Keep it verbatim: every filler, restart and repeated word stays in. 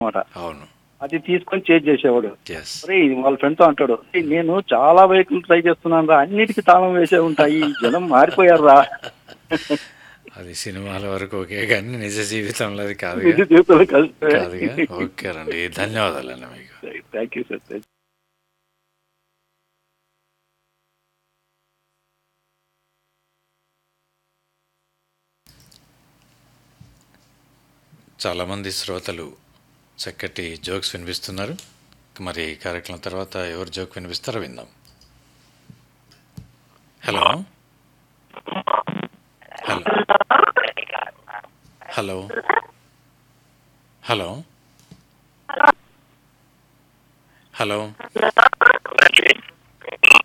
అనమాట. అవును. అది తీసుకొని చేజ్ చేసేవాడు. ఎస్. ఒరేయ్ వాళ్ళ ఫ్రెండ్‌తో అంటాడు, "ఏయ్ నేను చాలా బైకులు ట్రై చేస్తున్నానురా అన్నిటికి తాళం వేసే ఉంటాయి. ఈ జనం మారిపోయారురా." అది సినిమాల వరకు ఓకే కానీ నిజ జీవితంలో అది కాదుగా. నిజ జీవితంలో కలిసిపోయాయి. కాదుగా. ఓకేనండి. ధన్యవాదాలండి మీకు. Thank you sir. థ్యాంక్ చాలామంది శ్రోతలు చక్కటి జోక్స్ వినిపిస్తున్నారు. మరి ఈ కార్యక్రమం తర్వాత ఎవరు జోక్ వినిపిస్తారో విందాం. Hello hello hello hello hello